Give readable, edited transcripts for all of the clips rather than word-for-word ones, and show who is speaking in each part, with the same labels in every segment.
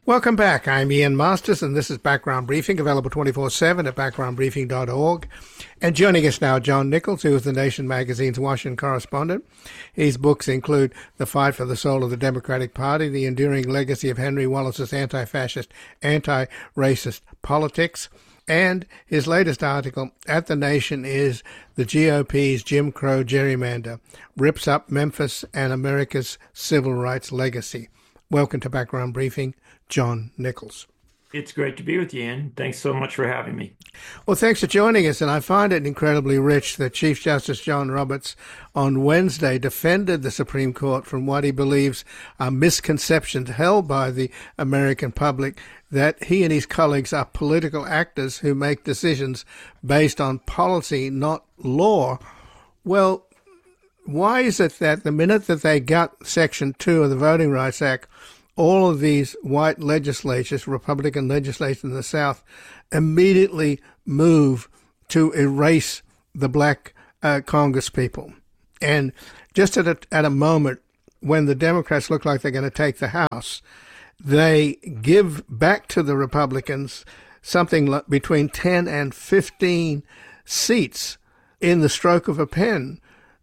Speaker 1: Welcome back. I'm Ian Masters, and this is Background Briefing, available 24/7 at backgroundbriefing.org. And joining us now, John Nichols, who is the Nation magazine's Washington correspondent. His books include The Fight for the Soul of the Democratic Party, The Enduring Legacy of Henry Wallace's Anti-Fascist, Anti-Racist Politics, and his latest article at The Nation is The GOP's Jim Crow Gerrymander Rips Up Memphis and America's Civil Rights Legacy. Welcome to Background Briefing, John Nichols.
Speaker 2: It's great to be with you, Ian. Thanks so much for having me.
Speaker 1: Well, thanks for joining us, and I find it incredibly rich that Chief Justice John Roberts on Wednesday defended the Supreme Court from what he believes are misconceptions held by the American public that he and his colleagues are political actors who make decisions based on policy, not law. Well, why is it that the minute that they got Section 2 of the Voting Rights Act, all of these white legislatures, Republican legislators in the South, immediately move to erase the black Congress people? And just at a moment when the Democrats look like they're going to take the House, they give back to the Republicans something between 10 and 15 seats in the stroke of a pen.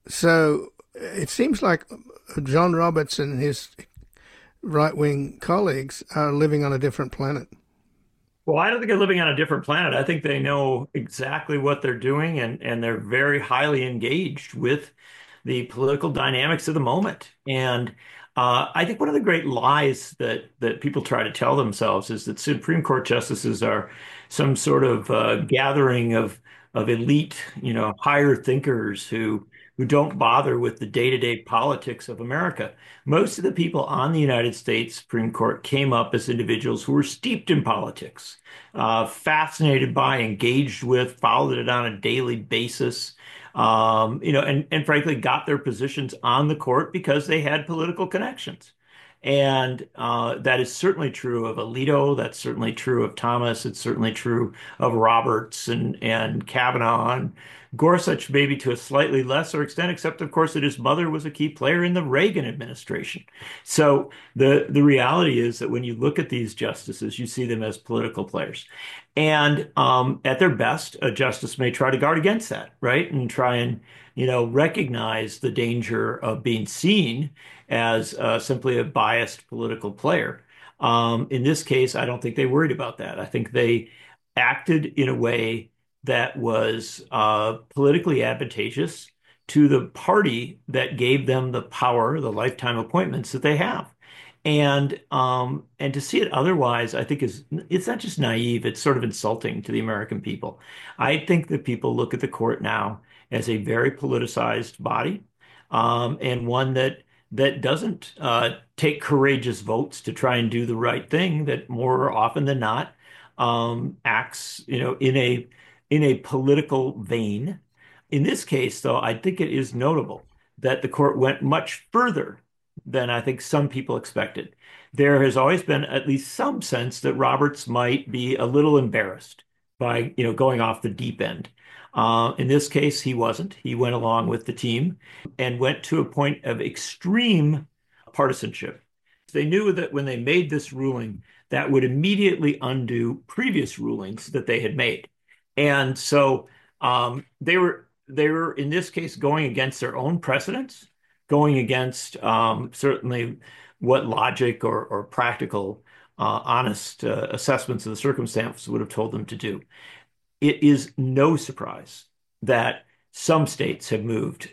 Speaker 1: So it seems like John Roberts and his right-wing colleagues are living on a different planet.
Speaker 2: Well, I don't think they're living on a different planet. I think they know exactly what they're doing, and they're very highly engaged with the political dynamics of the moment. And I think one of the great lies that people try to tell themselves is that Supreme Court justices are some sort of gathering of elite, higher thinkers who don't bother with the day-to-day politics of America. Most of the people on the United States Supreme Court came up as individuals who were steeped in politics, fascinated by, engaged with, followed it on a daily basis, and frankly got their positions on the court because they had political connections. And that is certainly true of Alito. That's certainly true of Thomas. It's certainly true of Roberts and Kavanaugh and Gorsuch, maybe to a slightly lesser extent, except of course that his mother was a key player in the Reagan administration. So the reality is that when you look at these justices, you see them as political players. And at their best, a justice may try to guard against that, right? And try and, recognize the danger of being seen as simply a biased political player. In this case, I don't think they worried about that. I think they acted in a way that was politically advantageous to the party that gave them the power, the lifetime appointments that they have. And to see it otherwise, I think it's not just naive, it's sort of insulting to the American people. I think that people look at the court now as a very politicized body, and one that doesn't take courageous votes to try and do the right thing, that more often than not acts, in a political vein. In this case, though, I think it is notable that the court went much further than I think some people expected. There has always been at least some sense that Roberts might be a little embarrassed by, going off the deep end. In this case, he wasn't. He went along with the team and went to a point of extreme partisanship. They knew that when they made this ruling, that would immediately undo previous rulings that they had made. And so they were in this case going against their own precedents, going against certainly what logic or practical, honest assessments of the circumstances would have told them to do. It is no surprise that some states have moved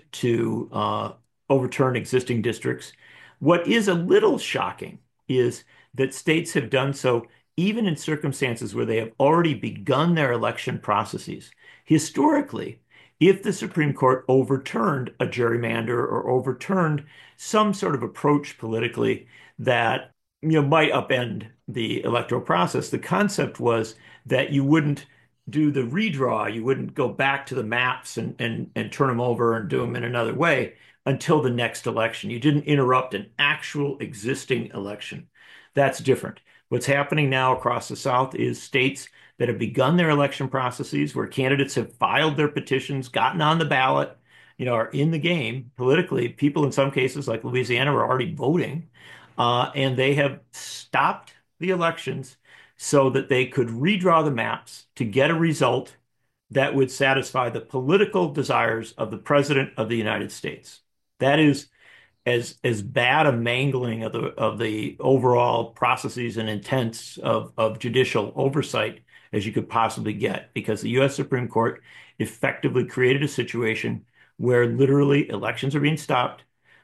Speaker 2: to overturn existing districts. What is a little shocking is that states have done so even in circumstances where they have already begun their election processes. Historically, if the Supreme Court overturned a gerrymander or overturned some sort of approach politically that might upend the electoral process, the concept was that you wouldn't do the redraw, you wouldn't go back to the maps and turn them over and do them in another way until the next election. You didn't interrupt an actual existing election. That's different. What's happening now across the South is states that have begun their election processes where candidates have filed their petitions, gotten on the ballot, are in the game politically. People in some cases, like Louisiana, are already voting, and they have stopped the elections so that they could redraw the maps to get a result that would satisfy the political desires of the President of the United States. That is as bad a mangling of the overall processes and intents of judicial oversight as you could possibly get, because the U.S. Supreme Court effectively created a situation where literally elections are being stopped,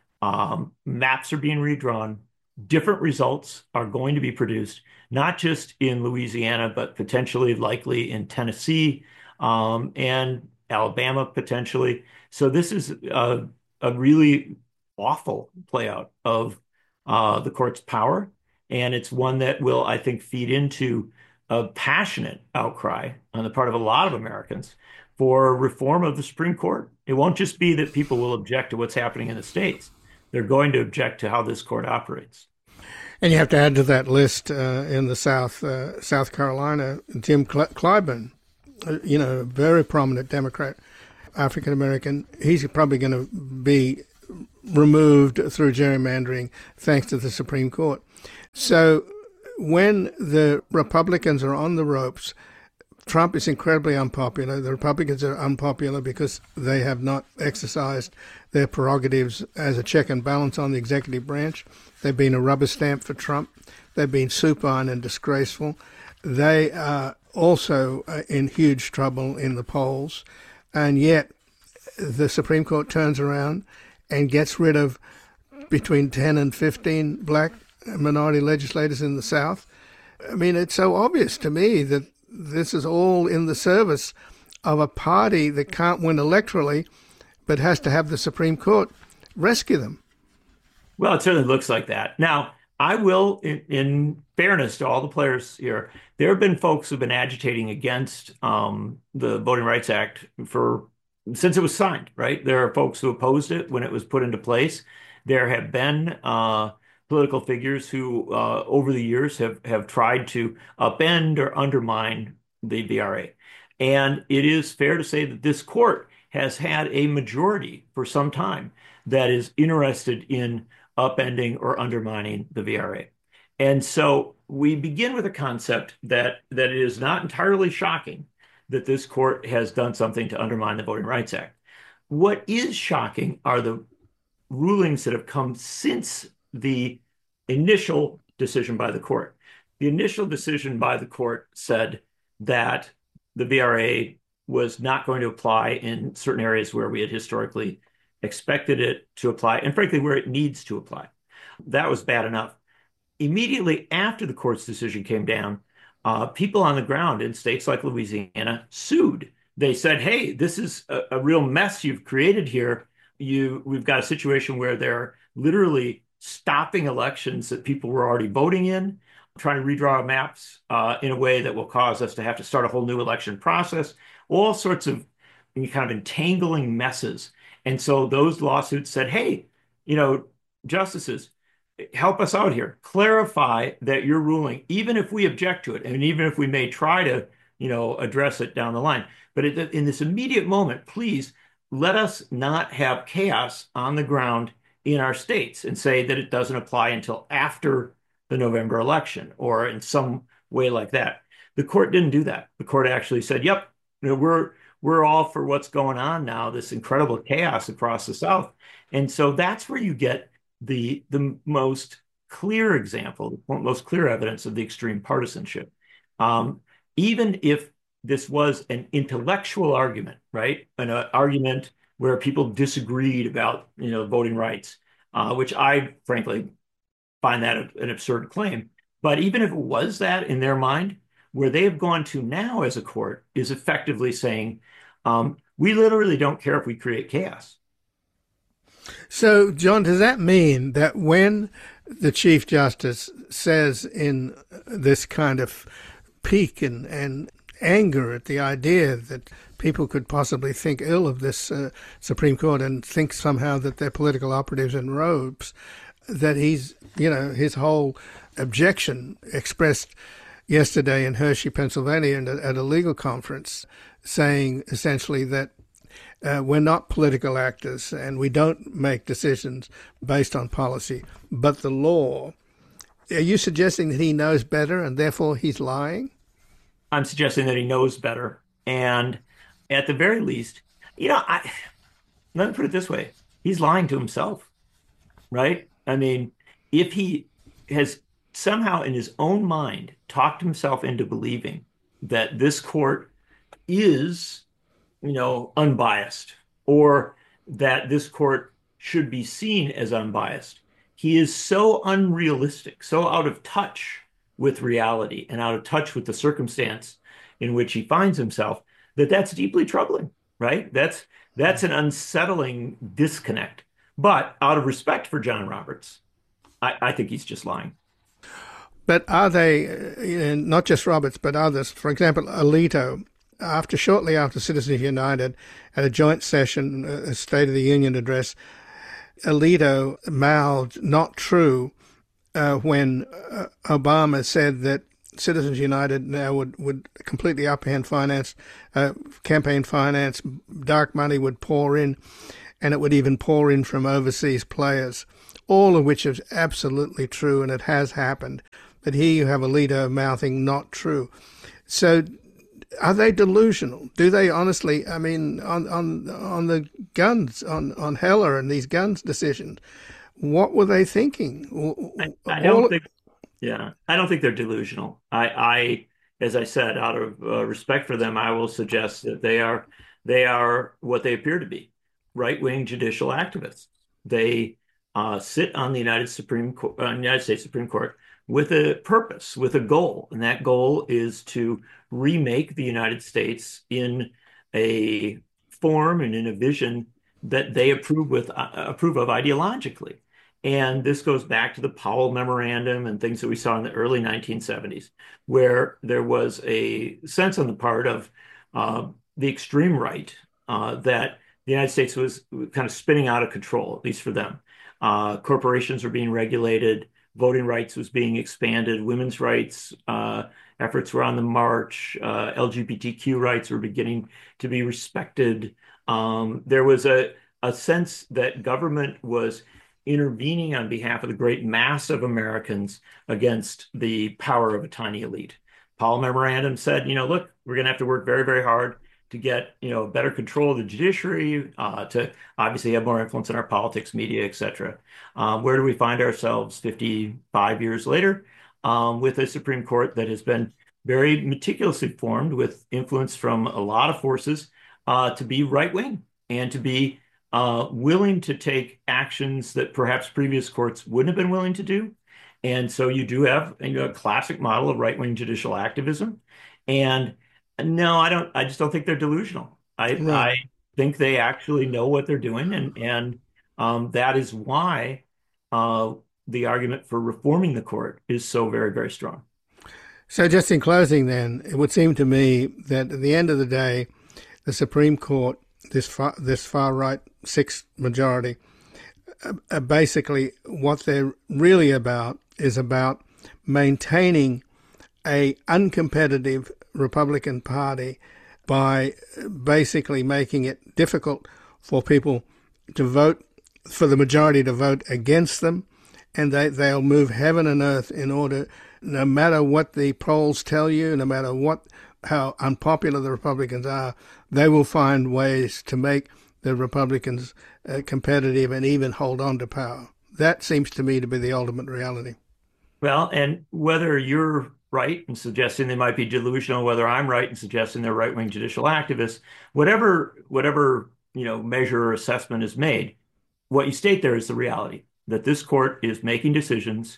Speaker 2: maps are being redrawn, different results are going to be produced, not just in Louisiana, but potentially likely in Tennessee, and Alabama potentially. So this is a really awful play out of the court's power. And it's one that will, I think, feed into a passionate outcry on the part of a lot of Americans for reform of the Supreme Court. It won't just be that people will object to what's happening in the states. They're going to object to how this court operates.
Speaker 1: And you have to add to that list in the South Carolina, Jim Clyburn, a very prominent Democrat, African American. He's probably going to be removed through gerrymandering thanks to the Supreme Court. So when the Republicans are on the ropes, Trump is incredibly unpopular. The Republicans are unpopular because they have not exercised their prerogatives as a check and balance on the executive branch. They've been a rubber stamp for Trump. They've been supine and disgraceful. They are also in huge trouble in the polls. And yet the Supreme Court turns around and gets rid of between 10 and 15 black minority legislators in the South. I mean, it's so obvious to me that this is all in the service of a party that can't win electorally, but has to have the Supreme Court rescue them.
Speaker 2: Well, it certainly looks like that. Now, I will, in fairness to all the players here, there have been folks who've been agitating against the Voting Rights Act since it was signed, right? There are folks who opposed it when it was put into place. There have been political figures who, over the years, have tried to upend or undermine the VRA. And it is fair to say that this court has had a majority for some time that is interested in upending or undermining the VRA. And so we begin with a concept that it is not entirely shocking that this court has done something to undermine the Voting Rights Act. What is shocking are the rulings that have come since the initial decision by the court. The initial decision by the court said that the VRA was not going to apply in certain areas where we had historically expected it to apply, and frankly, where it needs to apply. That was bad enough. Immediately after the court's decision came down, people on the ground in states like Louisiana sued. They said, hey, this is a real mess you've created here. We've got a situation where they're literally stopping elections that people were already voting in, trying to redraw maps in a way that will cause us to have to start a whole new election process, all sorts of kind of entangling messes. And so those lawsuits said, hey, justices, help us out here. Clarify that your ruling, even if we object to it, and even if we may try to, address it down the line. But in this immediate moment, please let us not have chaos on the ground in our states and say that it doesn't apply until after the November election or in some way like that. The court didn't do that. The court actually said, yep, we're all for what's going on now, this incredible chaos across the South. And so that's where you get the most clear example, the most clear evidence of the extreme partisanship. Even if this was an intellectual argument, right? An argument where people disagreed about, voting rights, which I frankly find that an absurd claim. But even if it was that in their mind, where they have gone to now as a court is effectively saying, we literally don't care if we create chaos.
Speaker 1: So, John, does that mean that when the Chief Justice says in this kind of pique and anger at the idea that people could possibly think ill of this Supreme Court and think somehow that they're political operatives in robes, that he's, his whole objection expressed yesterday in Hershey, Pennsylvania, at a legal conference, saying essentially that we're not political actors and we don't make decisions based on policy, but the law. Are you suggesting that he knows better and therefore he's lying?
Speaker 2: I'm suggesting that he knows better. And at the very least, let me put it this way. He's lying to himself, right? I mean, if he has somehow in his own mind talked himself into believing that this court is, unbiased, or that this court should be seen as unbiased, he is so unrealistic, so out of touch with reality and out of touch with the circumstance in which he finds himself, that that's deeply troubling, right? That's an unsettling disconnect. But out of respect for John Roberts, I think he's just lying.
Speaker 1: But are they, not just Roberts, but others? For example, Alito, shortly after Citizens United, at a joint session, a State of the Union address, Alito mouthed "not true" when Obama said that Citizens United now would completely upend finance, campaign finance, dark money would pour in, and it would even pour in from overseas players, all of which is absolutely true, and it has happened. But here you have Alito mouthing "not true." So are they delusional? Do they honestly, I mean, on the guns, on Heller and these guns decisions, what were they thinking?
Speaker 2: I don't think, yeah, I don't think they're delusional. As I said, out of respect for them, I will suggest that they are what they appear to be, right-wing judicial activists. They sit on the United States Supreme Court with a purpose, with a goal, and that goal is to remake the United States in a form and in a vision that they approve of ideologically. And this goes back to the Powell Memorandum and things that we saw in the early 1970s, where there was a sense on the part of the extreme right that the United States was kind of spinning out of control, at least for them. Corporations were being regulated, voting rights was being expanded, women's rights efforts were on the march, LGBTQ rights were beginning to be respected. There was a sense that government was intervening on behalf of the great mass of Americans against the power of a tiny elite. Powell Memorandum said, look, we're going to have to work very, very hard to get, better control of the judiciary, to obviously have more influence in our politics, media, et cetera. Where do we find ourselves 55 years later, with a Supreme Court that has been very meticulously formed with influence from a lot of forces, to be right-wing and to be willing to take actions that perhaps previous courts wouldn't have been willing to do. And so you do have a classic model of right-wing judicial activism. And no, I just don't think they're delusional.
Speaker 1: Right.
Speaker 2: I think they actually know what they're doing, and that is why the argument for reforming the court is so very, very strong.
Speaker 1: So just in closing then, it would seem to me that at the end of the day, the Supreme Court, this far right sixth majority, basically what they're really about is about maintaining a uncompetitive Republican Party by basically making it difficult for people to vote, for the majority to vote against them, and they'll move heaven and earth in order, no matter what the polls tell you, no matter how unpopular the Republicans are, they will find ways to make the Republicans competitive and even hold on to power. That seems to me to be the ultimate reality.
Speaker 2: Well, and whether you're right in suggesting they might be delusional, whether I'm right in suggesting they're right-wing judicial activists, whatever measure or assessment is made, what you state there is the reality that this court is making decisions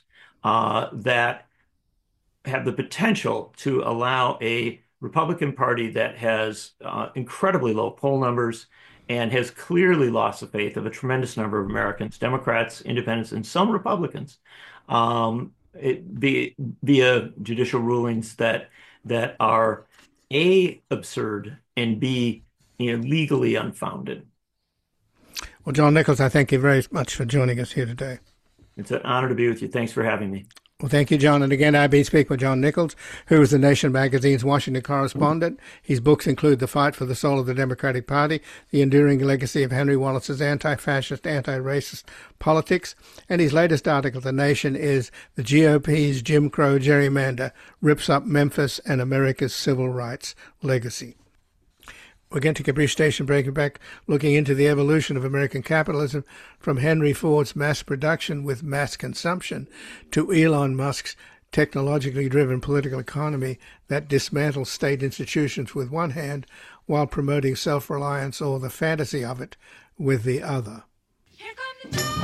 Speaker 2: that have the potential to allow a Republican Party that has incredibly low poll numbers and has clearly lost the faith of a tremendous number of Americans, Democrats, independents, and some Republicans, via judicial rulings that are A, absurd, and B, legally unfounded.
Speaker 1: Well, John Nichols, I thank you very much for joining us here today.
Speaker 2: It's an honor to be with you. Thanks for having me.
Speaker 1: Well, thank you, John. And again, I've been speaking with John Nichols, who is the Nation magazine's Washington correspondent. His books include The Fight for the Soul of the Democratic Party, The Enduring Legacy of Henry Wallace's Anti-Fascist, Anti-Racist Politics, and his latest article, The Nation, is The GOP's Jim Crow Gerrymander Rips Up Memphis and America's Civil Rights Legacy. We're going to take a brief station break, back looking into the evolution of American capitalism from Henry Ford's mass production with mass consumption to Elon Musk's technologically driven political economy that dismantles state institutions with one hand while promoting self-reliance or the fantasy of it with the other.